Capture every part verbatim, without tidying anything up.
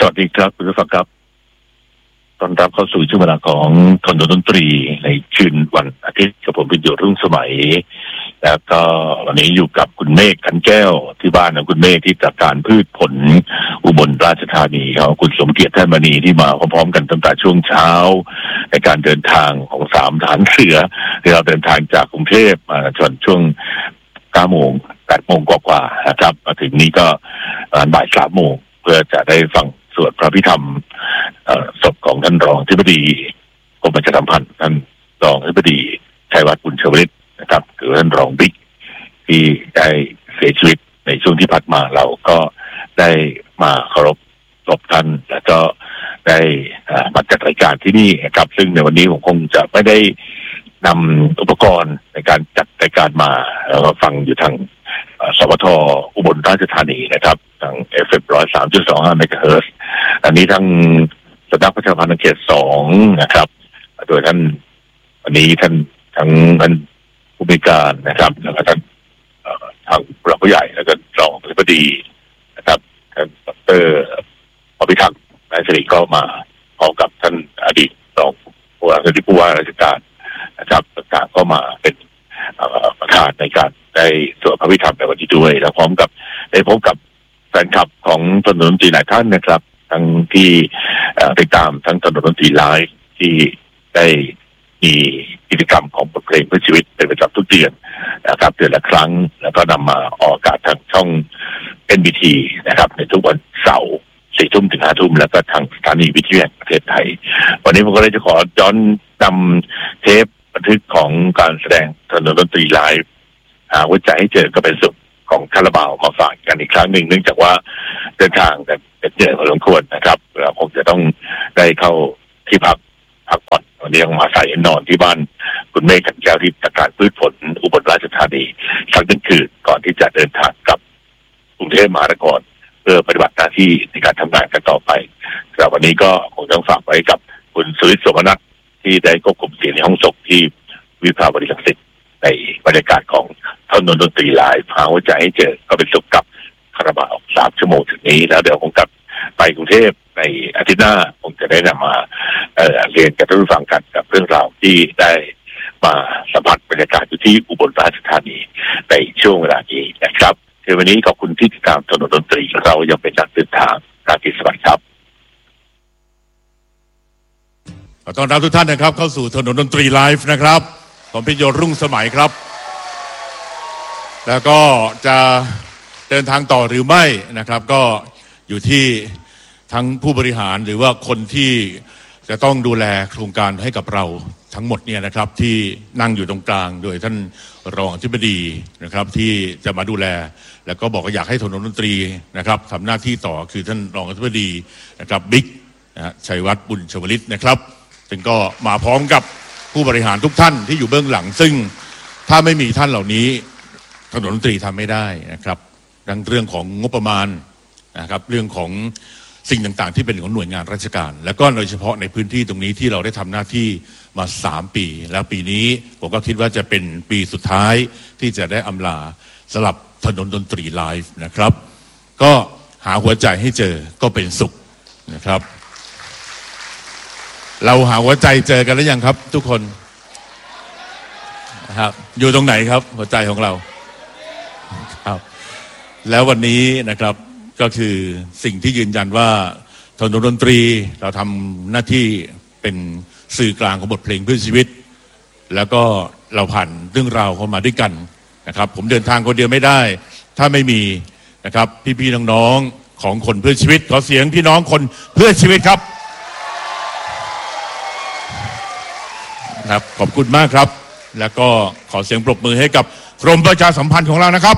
วัสดีครับคุณผู้ฟังครับต้อนรับเข้าสู่ช่วงเวลาของถนนดนตรีในคืนวันอาทิตย์กับผมเป็นโยรุ่งสมัยแล้วก็วันนี้อยู่กับคุณเมฆขันแก้วที่บ้านของคุณเมฆที่จัดการพืชผลอุบลราชธานีครับคุณสมเกียรติแท่นมณีที่มาพร้อมๆกันตั้งแต่ช่วงเช้าในการเดินทางของสามฐานเสือที่เราเดินทางจากกรุงเทพมาจนช่วงเก้าโมงแปดโมงกว่าๆนะครับมาถึงนี้ก็บ่ายสามโมงเพื่อจะได้ฟังสวดพระพิธรรมศพของท่านรองอธิบดีกรมประชาสัมพันธ์ท่านรองอธิบดีชัยวัฒน์บุญชวลิตนะครับคือท่านรองบิ๊กที่ได้เสียชีวิตในช่วงที่ผ่านมาเราก็ได้มาเคารพศพท่านแล้วก็ได้มาจัดรายการที่นี่นะครับซึ่งในวันนี้ผมคงจะไม่ได้นำอุปกรณ์ในการจัดรายการมาแล้วก็ฟังอยู่ทางสวทอุบลราชธานีนะครับทาง เอฟ เอ็ม หนึ่งร้อยสามจุดสองห้า เมกะเฮิรตซ์อันนี้ทั้งสำนักประชาสัมพันธ์เขตสองนะครับโดยท่านวันนี้ท่านทั้งท่านผู้มีการนะครับแล้วก็ท่านทางผู้หลักผู้ใหญ่แล้วก็รองอธิบดีนะครับท่านดร.อภิทักษ์นายสิริก็มาพร้อมกับท่านอดีตรองผู้ว่าที่ผู้ว่าราชการนะครับต่างๆก็มาเป็นประธานในการได้สวดพระพิธรรมในวันนี้ด้วยแล้วพร้อมกับได้พบกับแฟนคลับของถนนดนตรีหลายท่านนะครับทั้งที่ติดตามทั้งถนนดนตรีไลฟ์ที่ได้มีกิจกรรมของบทเพลงเพื่อชีวิตเป็นประจำทุกเดือนนะครับเดือนละครั้งแล้วก็นำมาออกอากาศทางช่อง เอ็น บี ที นะครับในทุกวันเสาร์สี่ทุ่มถึงห้าทุ่มแล้วก็ทางสถานีวิทยุแห่งประเทศไทยวันนี้ผมก็เลยจะขอย้อนนำเทปบันทึกของการแสดงถนนดนตรีไลฟ์หาหัวใจให้เจอก็เป็นสุขของคาราบาวมาฝากกันอีกครั้งหนึ่งเนื่องจากว่าเดินทางแต่เหนื่อยพอสมควรนะครับเราคงจะต้องได้เข้าที่พักพักผ่อนวันนี้ต้องมาใส่นอนที่บ้านคุณเมฆขันแก้วที่จัดการพืชผลอุบลราชธานีสักหนึ่งคืนก่อนที่จะเดินทางกลับกรุงเทพมหานครเพื่อปฏิบัติหน้าที่ในการทำงานกันต่อไปแต่วันนี้ก็คงต้องฝากไว้กับคุณสุริศ โสมนัสที่ได้ควบคุมเสียงในห้องส่งที่วิภาวดีรังสิตในบรรยากาศของถนนดนตรีไลฟ์หาหัวใจให้เจอก็เป็นสุขกับคาราบาวสามชั่วโมงถึงนี้แล้วเดี๋ยวคงกลับไปกรุงเทพในอาทิตย์หน้าคงจะได้นำมาเอ่อเรียนกับท่านผู้ฟังกันกับเรื่องราวที่ได้มาสัมผัสบรรยากาศอยู่ที่อุบลราชธานีในช่วงเวลานี้นะครับในวันนี้ขอบคุณที่ติดตามถนนดนตรีเรายังเป็นนักเดินทางการกิจสวัสดิ์ครับขอต้อนรับทุกท่านนะครับเข้าสู่ถนนดนตรีไลฟ์นะครับผมพิโยรุ่งสมัยครับแล้วก็จะเดินทางต่อหรือไม่นะครับก็อยู่ที่ทั้งผู้บริหารหรือว่าคนที่จะต้องดูแลโครงการให้กับเราทั้งหมดเนี่ยนะครับที่นั่งอยู่ตรงกลางโดยท่านรองอธิบดีนะครับที่จะมาดูแลแล้วก็บอกว่าอยากให้ถนนดนตรีนะครับทำหน้าที่ต่อคือท่านรองอธิบดีนะครับบิ๊กนะชัยวัฒน์บุญชวลิตนะครับซึ่งก็มาพร้อมกับผู้บริหารทุกท่านที่อยู่เบื้องหลังซึ่งถ้าไม่มีท่านเหล่านี้ถนนดนตรีทำไม่ได้นะครับดังเรื่องของงบประมาณนะครับเรื่องของสิ่งต่างๆที่เป็นของหน่วยงานราชการแล้วก็โดยเฉพาะในพื้นที่ตรงนี้ที่เราได้ทำหน้าที่มาสามปีแล้วปีนี้ผมก็คิดว่าจะเป็นปีสุดท้ายที่จะได้อำลาสลับถนนดนตรีไลฟ์นะครับก็หาหัวใจให้เจอก็เป็นสุขนะครับเราหาหัวใจเจอกันแล้วยังครับทุกคนนะครับอยู่ตรงไหนครับหัวใจของเราครับแล้ววันนี้นะครับก็คือสิ่งที่ยืนยันว่าถนนดนตรีเราทำหน้าที่เป็นสื่อกลางของบทเพลงเพื่อชีวิตแล้วก็เราผ่านเรื่องราวเข้ามาด้วยกันนะครับผมเดินทางคนเดียวไม่ได้ถ้าไม่มีนะครับพี่ๆน้องๆของคนเพื่อชีวิตขอเสียงพี่น้องคนเพื่อชีวิตครับครับขอบคุณมากครับแล้วก็ขอเสียงปรบมือให้กับกรมประชาสัมพันธ์ของเรานะครับ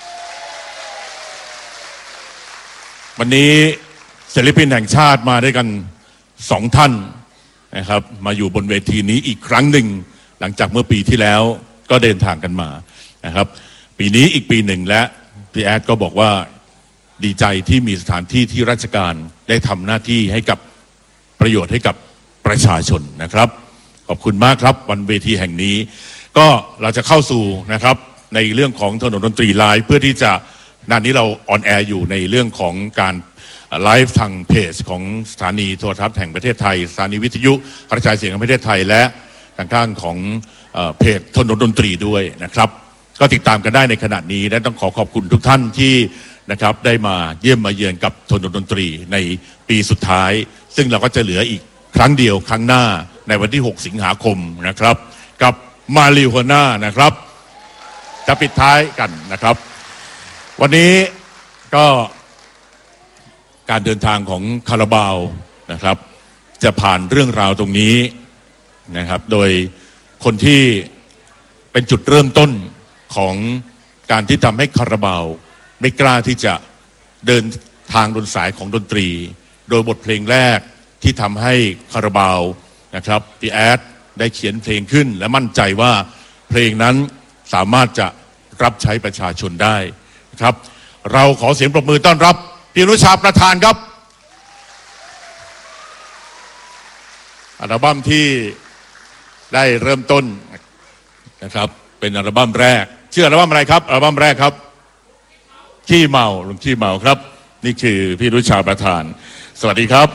วันนี้ศิลปินแห่งชาติมาด้วยกันสองท่านนะครับมาอยู่บนเวทีนี้อีกครั้งหนึ่งหลังจากเมื่อปีที่แล้วก็เดินทางกันมานะครับปีนี้อีกปีหนึ่งและพี่แอดก็บอกว่าดีใจที่มีสถานที่ที่ราชการได้ทำหน้าที่ให้กับประโยชน์ให้กับประชาชนนะครับขอบคุณมากครับวันเวทีแห่งนี้ก็เราจะเข้าสู่นะครับในเรื่องของถนนดนตรีไลฟ์เพื่อที่จะขณะนี้เราออนแอร์อยู่ในเรื่องของการไลฟ์ทางเพจของสถานีโทรทัศน์แห่งประเทศไทยสถานีวิทยุกระจายเสียงแห่งประเทศไทยและทางด้านของเพจถนนดนตรีด้วยนะครับก็ติดตามกันได้ในขณะนี้และต้องขอขอบคุณทุกท่านที่นะครับได้มาเยี่ยมมาเยือนกับถนนดนตรีในปีสุดท้ายซึ่งเราก็จะเหลืออีกครั้งเดียวครั้งหน้าในวันที่หกสิงหาคมนะครับกับมาริโฮน่านะครับจะปิดท้ายกันนะครับวันนี้ก็การเดินทางของคาราบาวนะครับจะผ่านเรื่องราวตรงนี้นะครับโดยคนที่เป็นจุดเริ่มต้นของการที่ทำให้คาราบาวไม่กล้าที่จะเดินทางบนสายของดนตรีโดยบทเพลงแรกที่ทำให้คาราบาวนะครับพี่แอดได้เขียนเพลงขึ้นและมั่นใจว่าเพลงนั้นสามารถจะรับใช้ประชาชนได้ครับเราขอเสียงปรบมือต้อนรับพี่อนุชาประธานครับอัลบั้มที่ได้เริ่มต้นนะครับเป็นอัลบั้มแรกชื่ออัลบั้มอะไรครับอัลบั้มแรกครับขี้เมาลุงขี้เมาครับนี่คือพี่อนุชาประธานสวัสดีครับ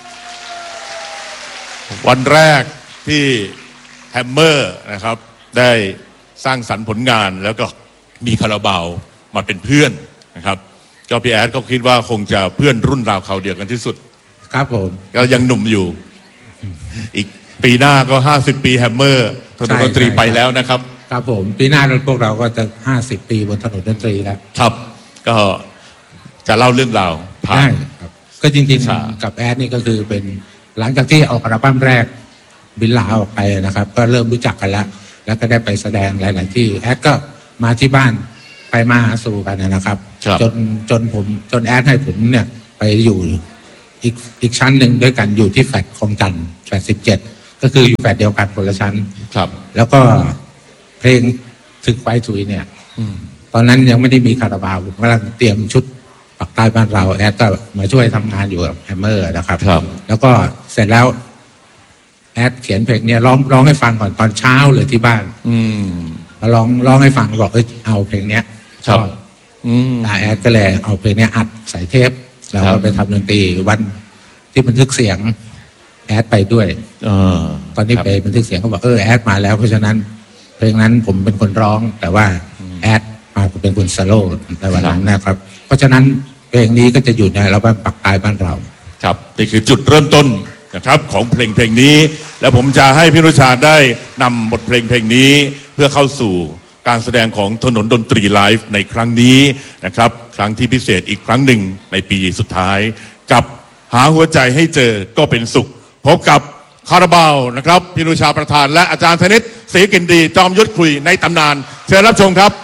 วันแรกที่แฮมเมอร์นะครับได้สร้างสรรค์ผลงานแล้วก็มีคาราบาวมาเป็นเพื่อนนะครับก็พี่แอดก็คิดว่าคงจะเพื่อนรุ่นราวเขาเดียวกันที่สุดครับผมก็ยังหนุ่มอยู่อีกปีหน้าก็ห้าสิบปีแฮมเมอร์ถนนดนตรีไปแล้วนะครับครับผมปีหน้าพวกเราก็จะห้าสิบปีบนถนนดนตรีแล้วครับก็จะเล่าเรื่องราวผ่านครับก็จริงๆกับแอดนี่ก็คือเป็นหลังจากที่ออกอัลบั้มแรกบินลาออกไปนะครับก็เริ่มรู้จักกันแล้วแล้วก็ได้ไปแสดงหลายๆที่แอดก็มาที่บ้านไปมาหาสู่กันนะครับจนจนผมจนแอดให้ผมเนี่ยไปอยู่อีกอีกชั้นหนึ่งด้วยกันอยู่ที่แฟลตคลองจันทร์แฟลตสิบเจ็ดก็คืออยู่แฟลตเดียวกันคนละชั้นครับแล้วก็เพลงถึกไฟถุยเนี่ยตอนนั้นยังไม่ได้มีคาราบาวผมกำลังเตรียมชุดปักใต้บ้านเราแอดก็มาช่วยทำงานอยู่กับแฮมเมอร์นะครับแล้วก็เสร็จแล้วแอดเขียนเพลงเนี่ยร้องร้องให้ฟังก่อนตอนเช้าเลยที่บ้านอืมมาร้องร้องให้ฟังบอกเออเอาเพลงเนี้ยชอบอืมแอดก็เลยเอาเพลงเนี้ยอัดใส่เทปแล้วก็ไปทำดนตรีวันที่บันทึกเสียงแอดไปด้วยอตอนนี้ไปบันทึกเสียงเขาบอกเออแอดมาแล้วเพราะฉะนั้นเพลงนั้นผมเป็นคนร้องแต่ว่าแอดมาเป็นคนโซโล่ในวันนั้นนะครับเพราะฉะนั้นเพลงนี้ก็จะอยู่ในอัลบั้มปักใต้บ้านเราครับนี่คือจุดเริ่มต้นนะครับของเพลงเพลงนี้แล้วผมจะให้พี่อนุชาได้นำบทเพลงเพลงนี้เพื่อเข้าสู่การแสดงของถนนดนตรีไลฟ์ในครั้งนี้นะครับครั้งที่พิเศษอีกครั้งหนึ่งในปีสุดท้ายกับหาหัวใจให้เจอก็เป็นสุขพบกับคาราบาวนะครับพี่อนุชาประธานและอาจารย์ธนิตศรีกินดีจอมยุทธคุยในตำนานเชิญรับชมครับ